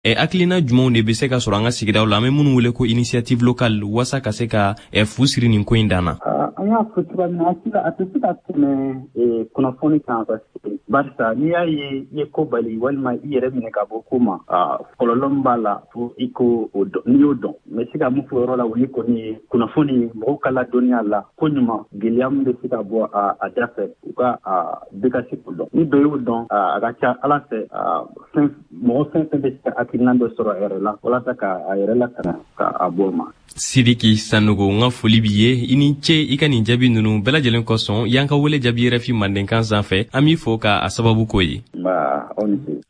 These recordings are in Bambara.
Aklina jumaw de be se ka sɔrɔ an ka sigidaw la an bɛ minnu wele ko initiative locale wasa ka se ka fu siri nin ko in dan na. An y'a fɔ cogoya min na a tɛ se ka tɛmɛ kunnafoni kan barisa n'i y'a ye i ye ko bali walima i yɛrɛ minɛ ka bɔ ko ma kɔlɔlɔ min b'a la fo i ko o dɔn n'i y'o dɔn mɛ se ka mun fɔ yɔrɔ la o ye kɔni ye kunnafoni mɔgɔw ka ladɔnniya la ko ɲuman gɛlɛya min bɛ se ka bɔ a da fɛ u ka bɛɛ ka se k'o dɔn ni dɔ y'o dɔn a ka ca ala fɛ mɔgɔ fɛn fɛn bɛ se ka hakilina dɔ sɔrɔ a yɛrɛ la walasa ka a yɛrɛ lakana ka bɔ o ma. Sidiki Sanogo nga foli bi ye i ni ce i ka nin jaabi ninnu bɛɛ lajɛlen kosɔn y'an ka wele jaabi yɛrɛ fi Mandenkan sanfɛ an b'i fɔ ka a sababu ko ye. Aw ni ce.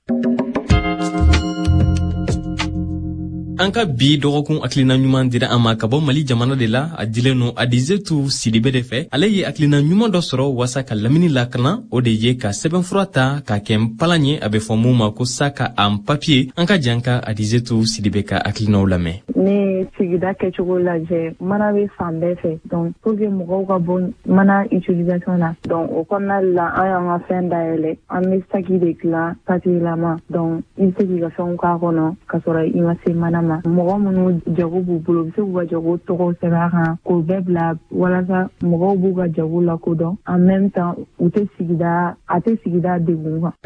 An ka bi dɔgɔkun hakilina ɲuman dira an ma ka bɔ Mali jamana de la a dilen no Adizetu Sidibe de fɛ ale ye hakilina ɲuman dɔ sɔrɔ wasa ka lamini lakana o de ye ka sɛbɛnfura ta ka kɛ npalan ye a bɛ fɔ mun ma ko saka en papier an ka jan ka Adizetu Sidibe ka hakilinaw lamɛn. Ni sigida kɛcogo lajɛ mana bɛ fan bɛɛ fɛ donc pour que mɔgɔw ka bɔ mana utilisation na donc o kɔnɔna la an y'an ka fɛn dayɛlɛ an bɛ saki de dilan papier lama donc i bɛ se k'i ka fɛnw k'a kɔnɔ ka sɔrɔ i ma se mana ma mɔgɔ minnu jago b'u bolo u bɛ se k'u ka jago tɔgɔw sɛbɛn a kan k'o bɛɛ bila walasa mɔgɔw b'u ka jago lakodɔn en même temps a tɛ sigida degun kan.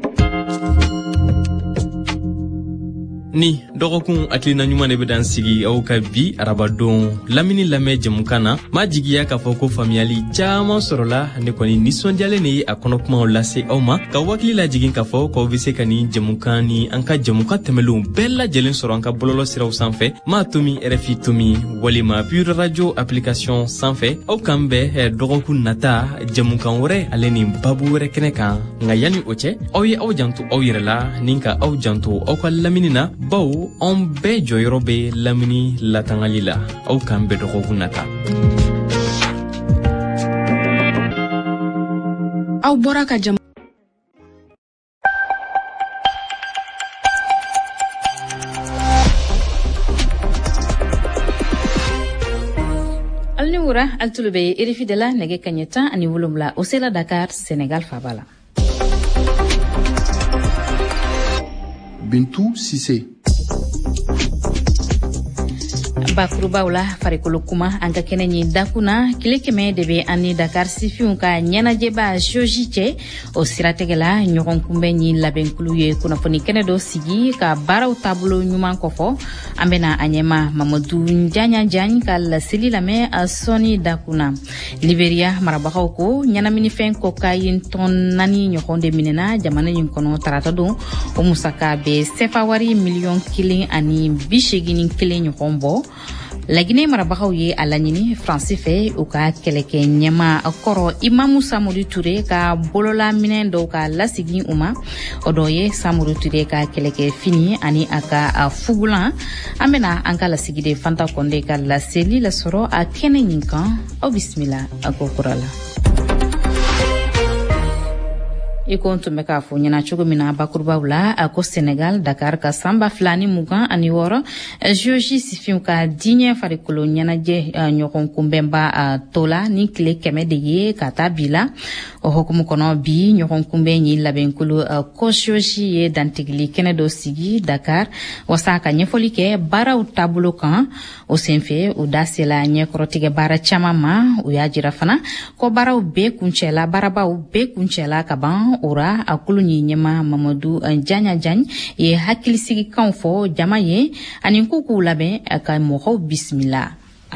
Ni dɔgɔkun hakilina ɲuman de bɛ dan sigi aw ka bi arabadon lamini lamɛn jɛmukan na ma jigiya k'a fɔ ko faamuyali caman sɔrɔla ne kɔni nisɔndiyalen de ye a kɔnɔkumaw lase aw ma ka wakili lajigin k'a fɔ k'aw bɛ se ka nin jɛmukan ni an ka jɛmukan tɛmɛlenw bɛɛ lajɛlen sɔrɔ an ka bɔlɔlɔ siraw sanfɛ maa tomi RFI tomi walima Pure Radio application sanfɛ aw kan bɛɛ dɔgɔkun nata jɛmukan wɛrɛ ale ni babu wɛrɛ kɛnɛ kan nka yanni o cɛ aw ye aw janto aw yɛrɛ la ni ka aw janto aw ka lamini na baw an bɛɛ jɔyɔrɔ bɛ lamini latangali la aw kan bɛɛ dɔgɔkun nata. Aw bɔra ka jam Alniwura altulube RFI de la nege kanyeta ani wolumla osela Dakar Sénégal fabala. Bintou Cissé. Bakurubaw la farikolo kuma an ka kɛnɛ ɲi dakuna kile kɛmɛ de be ani Dakar sifinw ka ɲɛnajɛba joji cɛ o siratigɛ la ɲɔgɔn kunbɛn ɲi labɛnkulu ye kunnafoni kɛnɛ dɔ sigi ka baaraw taabolo ɲuman kɔfɔ an bena a ɲɛma Mamadu Njanjan ka laseli lamɛn a sɔni dakuna. Liberia marabagaw ko ɲɛnaminifɛn kokain tɔn 4 ɲɔgɔn de minɛna jamana ɲin kɔnɔ tarata don o musaka be sefa wari miliyɔn 1 ani 81 ɲɔgɔn bɔ. Laginɛ marabagaw ye a laɲini Faransi fɛ u ka kɛlɛkɛ ɲɛma kɔrɔ Imamu Samori Ture ka bolola minɛn dɔw ka lasigi u ma o dɔ ye Samori Ture ka kɛlɛkɛ fini ani a ka fugulan an bena an ka lasigi de Fanta Konde ka laseli lasɔrɔ a kɛnɛ ɲin kan aw bisimila a ko kura la. Iko tun bɛ k'a fɔ ɲɛna cogo min na bakurubaw la a ko Sénégal Dakar ka sanba 2026 Georgie sifinw ka diɲɛ farikolo ɲɛnajɛ ɲɔgɔn kunbɛnba tola ni tile 100 de ye ka taa bi la o hukumu kɔnɔ bi ɲɔgɔn kunbɛn ye labɛnkolo ko Georgie ye dantigili kɛnɛ dɔ sigi Dakar wasa ka ɲɛfɔli kɛ baaraw taabolo kan o senfɛ o da sela ɲɛkɔrɔtigɛ baara caman ma o y'a jira fana ko baaraw bɛɛ kuncɛla ka ban ora a kulu ɲɛma Mamadu Njanjan ye hakilisigikanw fɔ jama ye ani ko k'u labɛn ka mɔgɔw bisimila.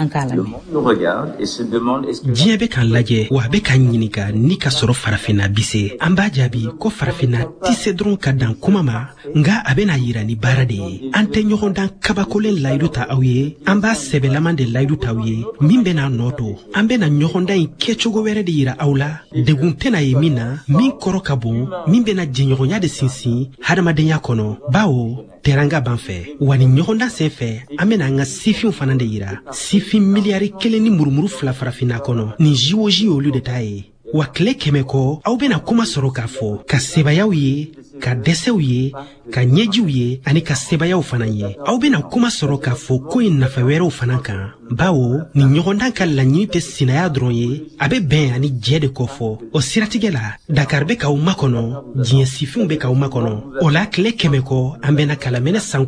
Diɲɛ bɛ k'an lajɛ wa a bɛ k'an ɲininka ni ka sɔrɔ farafinna bi se an b'a jaabi ko farafinna tɛ se dɔrɔn ka dan kuma ma nka a bɛna yira ni baara de ye an tɛ ɲɔgɔn dan kabakolen layidu ta aw ye an b'a sɛbɛlaman de layidu ta aw ye min bɛna nɔ to an bɛna ɲɔgɔn dan in kɛcogo wɛrɛ de yira aw la degun tɛna ye min na min kɔrɔ ka bon min bɛna jɛɲɔgɔnya de sinsin hadamadenya kɔnɔ bawo teranga banfɛ wa ni ɲɔgɔndan sen fɛ an bɛna an ka sifinw fana de yira sifin miliyari 1 ni murumuru 2 farafinna kɔnɔ nin jiwoji olu de ta ye wa tile 100 kɔ aw bɛna kuma sɔrɔ k'a fɔ ka sebayaw ye ka dɛsɛw ye ka ɲɛjiw ye ani ka sebayaw fana ye aw bena kuma sɔrɔ k'a fɔ ko in nafa wɛrɛw fana kan bawo ni ɲɔgɔndan ka laɲini tɛ sinaya dɔrɔn ye a be bɛn ani jɛ de kɔfɔ o siratigɛ la Dakar be k'aw makɔnɔ diɲɛ sifinw be k'aw makɔnɔ o la tile 100 kɔ an bɛna kalaminɛ san